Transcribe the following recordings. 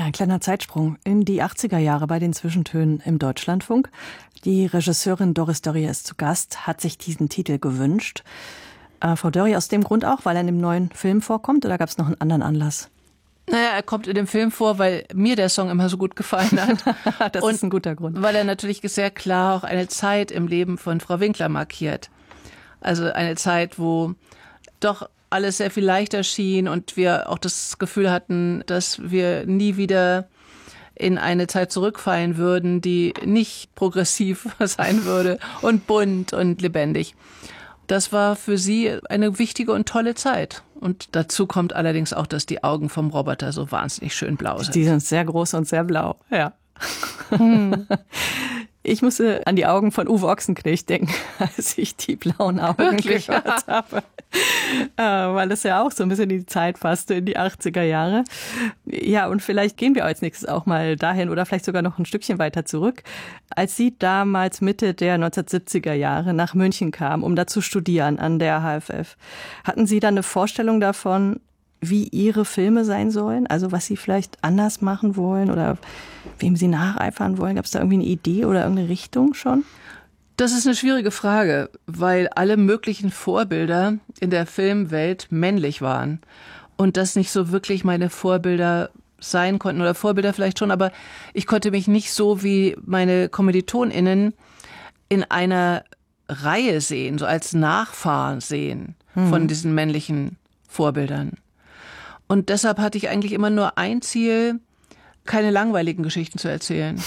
Ein kleiner Zeitsprung in die 80er Jahre bei den Zwischentönen im Deutschlandfunk. Die Regisseurin Doris Dörrie ist zu Gast, hat sich diesen Titel gewünscht. Frau Dörrie, aus dem Grund auch, weil er in dem neuen Film vorkommt, oder gab es noch einen anderen Anlass? Naja, er kommt in dem Film vor, weil mir der Song immer so gut gefallen hat. Das ist ein guter Grund. Weil er natürlich sehr klar auch eine Zeit im Leben von Frau Winkler markiert. Also eine Zeit, wo doch alles sehr viel leichter schien und wir auch das Gefühl hatten, dass wir nie wieder in eine Zeit zurückfallen würden, die nicht progressiv sein würde und bunt und lebendig. Das war für sie eine wichtige und tolle Zeit. Und dazu kommt allerdings auch, dass die Augen vom Roboter so wahnsinnig schön blau sind. Die sind sehr groß und sehr blau, ja. Ich musste an die Augen von Uwe Ochsenknecht denken, als ich die blauen Augen gehört habe. Weil es ja auch so ein bisschen in die Zeit fasste, in die 80er Jahre. Ja, und vielleicht gehen wir als nächstes auch mal dahin oder vielleicht sogar noch ein Stückchen weiter zurück. Als Sie damals Mitte der 1970er Jahre nach München kamen, um da zu studieren an der HFF, hatten Sie dann eine Vorstellung davon, wie Ihre Filme sein sollen? Also was Sie vielleicht anders machen wollen oder wem Sie nacheifern wollen? Gab es da irgendwie eine Idee oder irgendeine Richtung schon? Das ist eine schwierige Frage, weil alle möglichen Vorbilder in der Filmwelt männlich waren und das nicht so wirklich meine Vorbilder sein konnten oder Vorbilder vielleicht schon, aber ich konnte mich nicht so wie meine KommilitonInnen in einer Reihe sehen, so als Nachfahren sehen von diesen männlichen Vorbildern. Und deshalb hatte ich eigentlich immer nur ein Ziel, keine langweiligen Geschichten zu erzählen.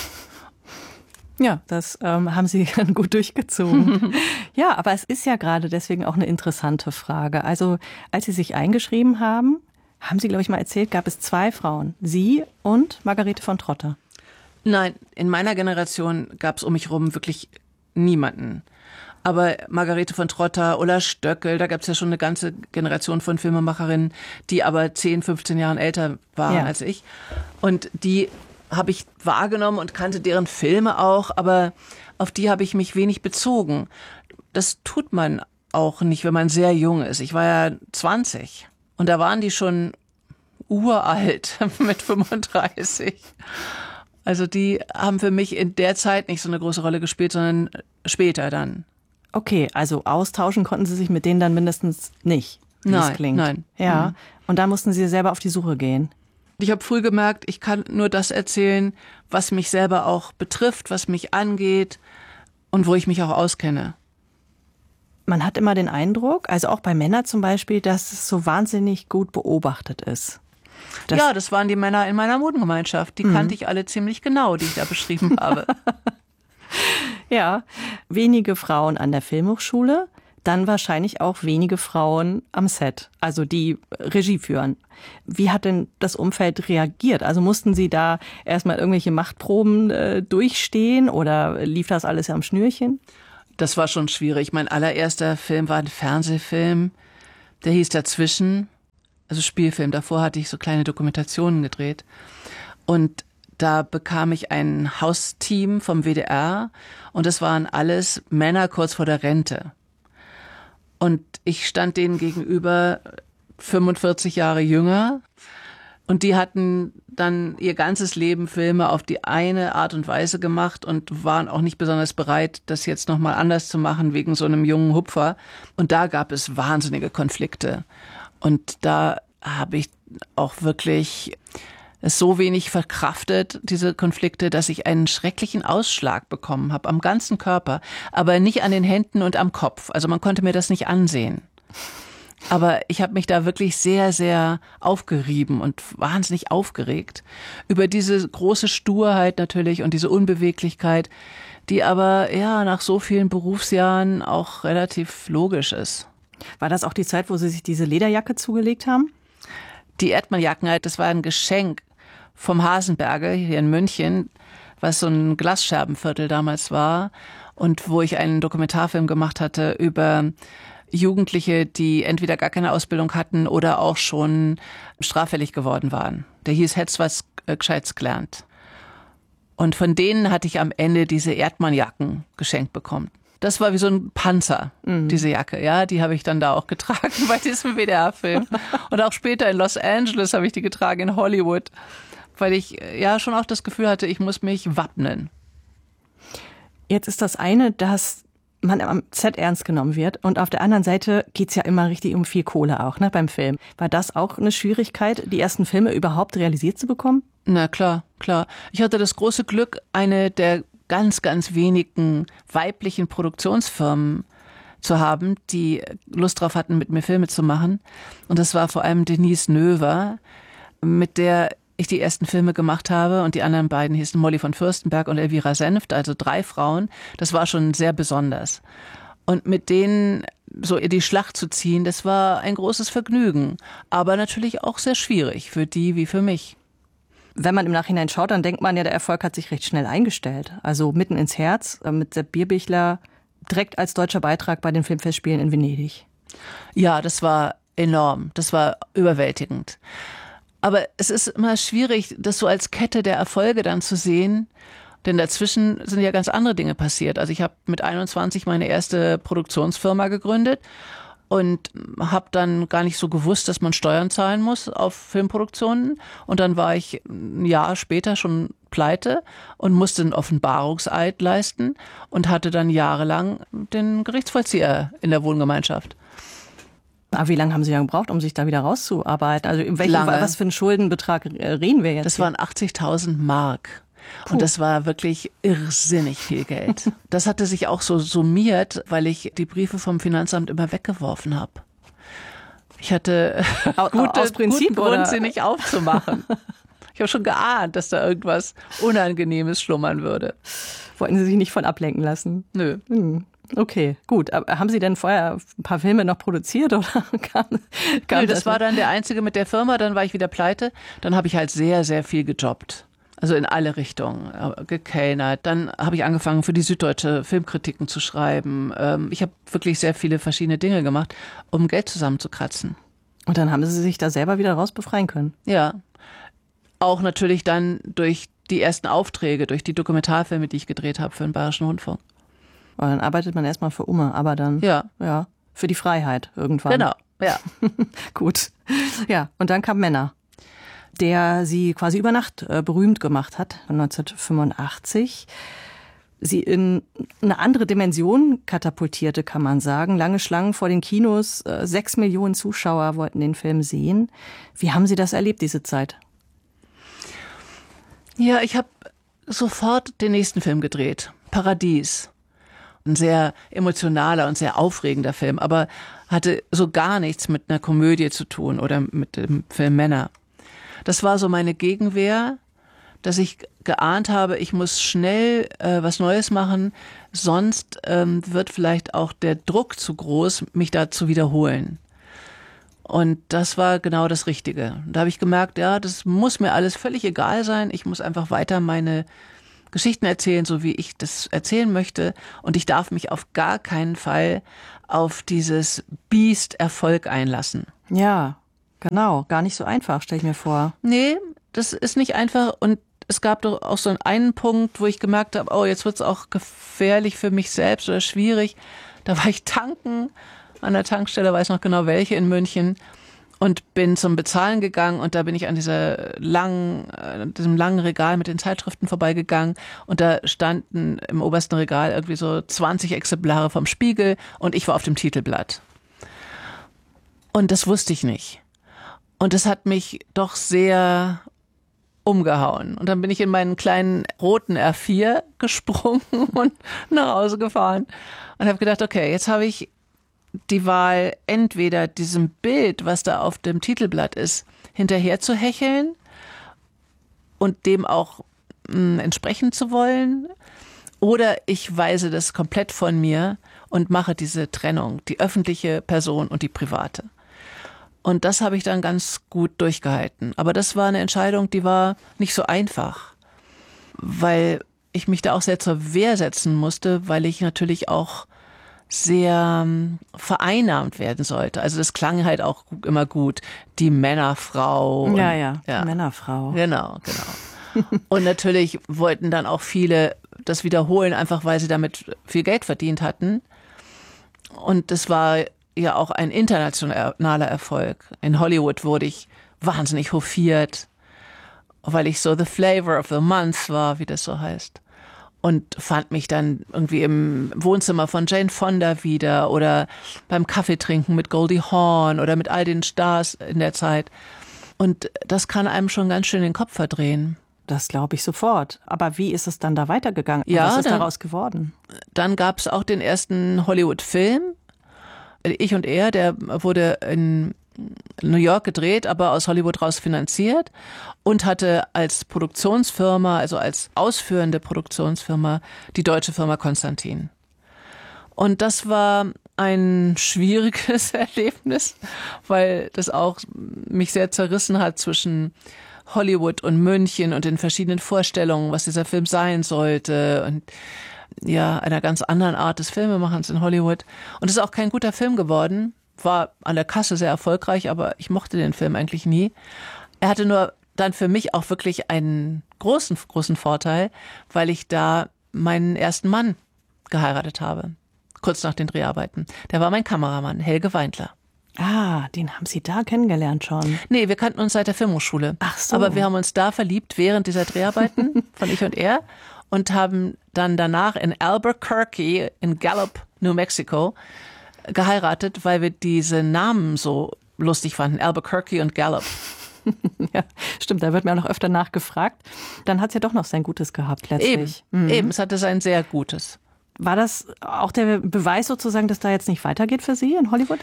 Ja, das haben Sie gut durchgezogen. Ja, aber es ist ja gerade deswegen auch eine interessante Frage. Also als Sie sich eingeschrieben haben, haben Sie, glaube ich, mal erzählt, gab es 2 Frauen. Sie und Margarete von Trotter. Nein, in meiner Generation gab es um mich herum wirklich niemanden. Aber Margarete von Trotter, Ulla Stöckel, da gab es ja schon eine ganze Generation von Filmemacherinnen, die aber 10, 15 Jahren älter waren als ich. Und die habe ich wahrgenommen und kannte deren Filme auch, aber auf die habe ich mich wenig bezogen. Das tut man auch nicht, wenn man sehr jung ist. Ich war ja 20 und da waren die schon uralt mit 35. Also die haben für mich in der Zeit nicht so eine große Rolle gespielt, sondern später dann. Okay, also austauschen konnten Sie sich mit denen dann mindestens nicht, wie es klingt. Nein. Ja, und da mussten Sie selber auf die Suche gehen. Ich habe früh gemerkt, ich kann nur das erzählen, was mich selber auch betrifft, was mich angeht und wo ich mich auch auskenne. Man hat immer den Eindruck, also auch bei Männern zum Beispiel, dass es so wahnsinnig gut beobachtet ist. Das waren die Männer in meiner Modengemeinschaft. Die kannte ich alle ziemlich genau, die ich da beschrieben habe. Ja, wenige Frauen an der Filmhochschule, dann wahrscheinlich auch wenige Frauen am Set, also die Regie führen. Wie hat denn das Umfeld reagiert? Also mussten Sie da erstmal irgendwelche Machtproben durchstehen oder lief das alles am Schnürchen? Das war schon schwierig. Mein allererster Film war ein Fernsehfilm, der hieß Dazwischen, also Spielfilm. Davor hatte ich so kleine Dokumentationen gedreht und da bekam ich ein Hausteam vom WDR und das waren alles Männer kurz vor der Rente. Und ich stand denen gegenüber 45 Jahre jünger und die hatten dann ihr ganzes Leben Filme auf die eine Art und Weise gemacht und waren auch nicht besonders bereit, das jetzt nochmal anders zu machen wegen so einem jungen Hupfer. Und da gab es wahnsinnige Konflikte. Und da habe ich auch wirklich es so wenig verkraftet, diese Konflikte, dass ich einen schrecklichen Ausschlag bekommen habe am ganzen Körper, aber nicht an den Händen und am Kopf. Also man konnte mir das nicht ansehen. Aber ich habe mich da wirklich sehr, sehr aufgerieben und wahnsinnig aufgeregt über diese große Sturheit natürlich und diese Unbeweglichkeit, die aber ja nach so vielen Berufsjahren auch relativ logisch ist. War das auch die Zeit, wo Sie sich diese Lederjacke zugelegt haben? Die Erdmann-Jacken, das war ein Geschenk vom Hasenberger hier in München, was so ein Glasscherbenviertel damals war und wo ich einen Dokumentarfilm gemacht hatte über Jugendliche, die entweder gar keine Ausbildung hatten oder auch schon straffällig geworden waren. Der hieß "Hätt's was Gescheites gelernt". Und von denen hatte ich am Ende diese Erdmann-Jacken geschenkt bekommen. Das war wie so ein Panzer, diese Jacke. Ja, die habe ich dann da auch getragen bei diesem WDR-Film. Und auch später in Los Angeles habe ich die getragen, in Hollywood, weil ich ja schon auch das Gefühl hatte, ich muss mich wappnen. Jetzt ist das eine, dass man am Set ernst genommen wird und auf der anderen Seite geht's ja immer richtig um viel Kohle auch, ne, beim Film. War das auch eine Schwierigkeit, die ersten Filme überhaupt realisiert zu bekommen? Na klar, klar. Ich hatte das große Glück, eine der ganz, ganz wenigen weiblichen Produktionsfirmen zu haben, die Lust drauf hatten, mit mir Filme zu machen. Und das war vor allem Denise Növer, mit der ich die ersten Filme gemacht habe. Und die anderen beiden hießen Molly von Fürstenberg und Elvira Senft, also 3 Frauen. Das war schon sehr besonders. Und mit denen so in die Schlacht zu ziehen, das war ein großes Vergnügen. Aber natürlich auch sehr schwierig für die wie für mich. Wenn man im Nachhinein schaut, dann denkt man ja, der Erfolg hat sich recht schnell eingestellt. Also mitten ins Herz mit Sepp Bierbichler, direkt als deutscher Beitrag bei den Filmfestspielen in Venedig. Ja, das war enorm. Das war überwältigend. Aber es ist immer schwierig, das so als Kette der Erfolge dann zu sehen. Denn dazwischen sind ja ganz andere Dinge passiert. Also ich habe mit 21 meine erste Produktionsfirma gegründet und habe dann gar nicht so gewusst, dass man Steuern zahlen muss auf Filmproduktionen. Und dann war ich ein Jahr später schon pleite und musste einen Offenbarungseid leisten und hatte dann jahrelang den Gerichtsvollzieher in der Wohngemeinschaft. Aber wie lange haben Sie dann gebraucht, um sich da wieder rauszuarbeiten? Also was für einen Schuldenbetrag reden wir jetzt? Das waren 80.000 Mark. Und das war wirklich irrsinnig viel Geld. Das hatte sich auch so summiert, weil ich die Briefe vom Finanzamt immer weggeworfen habe. Ich hatte guten Grund, sie nicht aufzumachen. Ich habe schon geahnt, dass da irgendwas Unangenehmes schlummern würde. Wollten Sie sich nicht von ablenken lassen? Nö. Okay, gut. Aber haben Sie denn vorher ein paar Filme noch produziert? Oder Nö, das war dann der einzige mit der Firma, dann war ich wieder pleite. Dann habe ich halt sehr, sehr viel gejobbt. Also in alle Richtungen, gekellnert. Dann habe ich angefangen, für die Süddeutsche Filmkritiken zu schreiben. Ich habe wirklich sehr viele verschiedene Dinge gemacht, um Geld zusammenzukratzen. Und dann haben Sie sich da selber wieder raus befreien können? Ja. Auch natürlich dann durch die ersten Aufträge, durch die Dokumentarfilme, die ich gedreht habe für den Bayerischen Rundfunk. Und dann arbeitet man erstmal für Umme, aber dann ja, für die Freiheit irgendwann. Genau, ja. Gut. Ja, und dann kam Männer, der sie quasi über Nacht berühmt gemacht hat, 1985. Sie in eine andere Dimension katapultierte, kann man sagen. Lange Schlangen vor den Kinos, 6 Millionen Zuschauer wollten den Film sehen. Wie haben Sie das erlebt, diese Zeit? Ja, ich habe sofort den nächsten Film gedreht, Paradies. Ein sehr emotionaler und sehr aufregender Film, aber hatte so gar nichts mit einer Komödie zu tun oder mit dem Film Männer. Das war so meine Gegenwehr, dass ich geahnt habe, ich muss schnell was Neues machen, sonst wird vielleicht auch der Druck zu groß, mich da zu wiederholen. Und das war genau das Richtige. Da habe ich gemerkt, ja, das muss mir alles völlig egal sein. Ich muss einfach weiter meine Geschichten erzählen, so wie ich das erzählen möchte. Und ich darf mich auf gar keinen Fall auf dieses Biest-Erfolg einlassen. Ja, genau. Gar nicht so einfach, stelle ich mir vor. Nee, das ist nicht einfach. Und es gab doch auch so einen Punkt, wo ich gemerkt habe, oh, jetzt wird es auch gefährlich für mich selbst oder schwierig. Da war ich tanken an der Tankstelle, weiß noch genau welche in München, und bin zum Bezahlen gegangen und da bin ich an diesem langen Regal mit den Zeitschriften vorbeigegangen und da standen im obersten Regal irgendwie so 20 Exemplare vom Spiegel und ich war auf dem Titelblatt. Und das wusste ich nicht. Und das hat mich doch sehr umgehauen. Und dann bin ich in meinen kleinen roten R4 gesprungen und nach Hause gefahren und habe gedacht, okay, jetzt habe ich die Wahl, entweder diesem Bild, was da auf dem Titelblatt ist, hinterher zu hecheln und dem auch entsprechen zu wollen, oder ich weise das komplett von mir und mache diese Trennung, die öffentliche Person und die private. Und das habe ich dann ganz gut durchgehalten. Aber das war eine Entscheidung, die war nicht so einfach, weil ich mich da auch sehr zur Wehr setzen musste, weil ich natürlich auch sehr vereinnahmt werden sollte. Also das klang halt auch immer gut. Die Männerfrau. Ja. Die Männerfrau. Genau. Und natürlich wollten dann auch viele das wiederholen, einfach weil sie damit viel Geld verdient hatten. Und das war ja auch ein internationaler Erfolg. In Hollywood wurde ich wahnsinnig hofiert. weil ich so the flavor of the month war, wie das so heißt. Und fand mich dann irgendwie im Wohnzimmer von Jane Fonda wieder oder beim Kaffeetrinken mit Goldie Hawn oder mit all den Stars in der Zeit. Und das kann einem schon ganz schön den Kopf verdrehen. Das glaube ich sofort. Aber wie ist es dann da weitergegangen? Ja, was ist daraus geworden? Dann gab es auch den ersten Hollywood-Film. Ich und er, der wurde in New York gedreht, aber aus Hollywood raus finanziert und hatte als Produktionsfirma, also als ausführende Produktionsfirma, die deutsche Firma Konstantin. Und das war ein schwieriges Erlebnis, weil das auch mich sehr zerrissen hat zwischen Hollywood und München und den verschiedenen Vorstellungen, was dieser Film sein sollte und ja, einer ganz anderen Art des Filmemachens in Hollywood. Und es ist auch kein guter Film geworden. War an der Kasse sehr erfolgreich, aber ich mochte den Film eigentlich nie. Er hatte nur dann für mich auch wirklich einen großen Vorteil, weil ich da meinen ersten Mann geheiratet habe. Kurz nach den Dreharbeiten. Der war mein Kameramann, Helge Weindler. Ah, den haben Sie da kennengelernt schon? Nee, wir kannten uns seit der Filmhochschule. Ach so. Aber wir haben uns da verliebt während dieser Dreharbeiten von Ich und er und haben dann danach in Albuquerque in Gallup, New Mexico geheiratet, weil wir diese Namen so lustig fanden, Albuquerque und Gallup. Ja, stimmt, da wird mir auch noch öfter nachgefragt. Dann hat es ja doch noch sein Gutes gehabt letztlich. Eben, es hatte sein sehr Gutes. War das auch der Beweis sozusagen, dass da jetzt nicht weitergeht für Sie in Hollywood?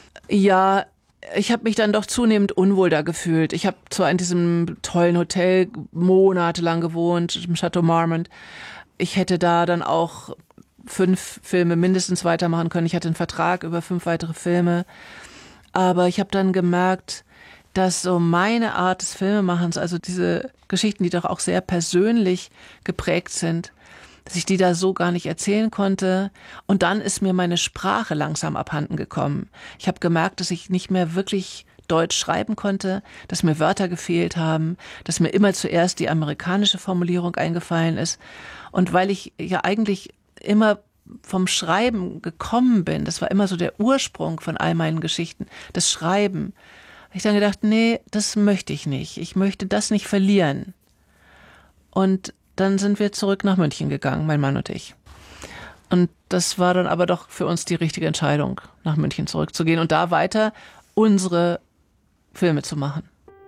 Ja, ich habe mich dann doch zunehmend unwohl da gefühlt. Ich habe zwar in diesem tollen Hotel monatelang gewohnt, im Chateau Marmont. Ich hätte da dann auch 5 Filme mindestens weitermachen können. Ich hatte einen Vertrag über 5 weitere Filme. Aber ich habe dann gemerkt, dass so meine Art des Filmemachens, also diese Geschichten, die doch auch sehr persönlich geprägt sind, dass ich die da so gar nicht erzählen konnte. Und dann ist mir meine Sprache langsam abhanden gekommen. Ich habe gemerkt, dass ich nicht mehr wirklich Deutsch schreiben konnte, dass mir Wörter gefehlt haben, dass mir immer zuerst die amerikanische Formulierung eingefallen ist. Und weil ich ja eigentlich immer vom Schreiben gekommen bin, das war immer so der Ursprung von all meinen Geschichten, das Schreiben, habe ich dann gedacht, nee, das möchte ich nicht. Ich möchte das nicht verlieren. Und dann sind wir zurück nach München gegangen, mein Mann und ich. Und das war dann aber doch für uns die richtige Entscheidung, nach München zurückzugehen und da weiter unsere Filme zu machen.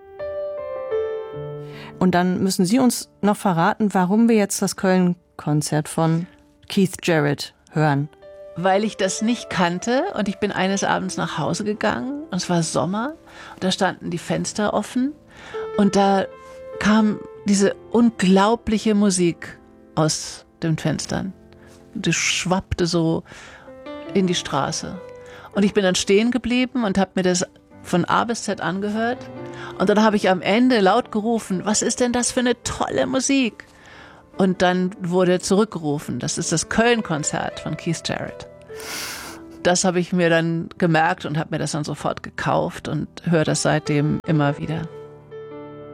Und dann müssen Sie uns noch verraten, warum wir jetzt das Köln-Konzert von Keith Jarrett hören. Weil ich das nicht kannte und ich bin eines Abends nach Hause gegangen und es war Sommer und da standen die Fenster offen und da kam diese unglaubliche Musik aus den Fenstern. Die schwappte so in die Straße. Und ich bin dann stehen geblieben und habe mir das von A bis Z angehört. Und dann habe ich am Ende laut gerufen, was ist denn das für eine tolle Musik? Und dann wurde zurückgerufen, das ist das Köln-Konzert von Keith Jarrett. Das habe ich mir dann gemerkt und habe mir das dann sofort gekauft und höre das seitdem immer wieder.